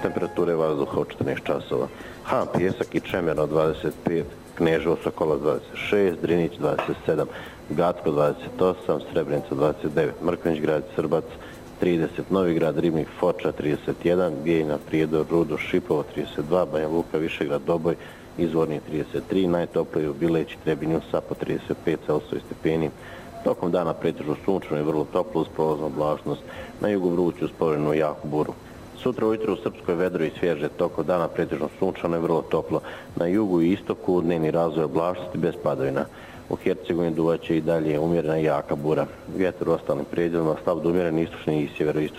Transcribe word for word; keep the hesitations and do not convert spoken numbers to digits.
temperature vazduha od četrnaest časova. Han, Pjesak i Čemerno dvadeset pet, Kneževo, Sokola dvadeset šest, Drinić dvadeset sedam, Gacko dvadeset osam, Srebrenica dvadeset devet, Mrkonjić Grad, Srbac trideset, Novi Grad, Ribnik, Foča trideset jedan, Bijeljina, Prijedor, Rudo, Šipovo trideset dva, Banja Luka, Višegrad, Doboj, Izvorni trideset tri, najtopliji u Bileći, Trebinju, Sapa trideset pet Celsijusa stepeni. Tokom dana pretežno sunčano i vrlo toplo uz prolaznu oblačnost, na jugu vruću uz povremenu jaku buru. Sutra ujutro u Srpskoj vedro i svježe, tokom dana pretežno sunčano i vrlo toplo. Na jugu i istoku dnevni razvoj oblačnosti bez padavina. U Hercegovini duvaće i dalje umjerena i jaka bura. Vjetar u ostalim predjelima slab do umjeren istočni i sjeveroistočni.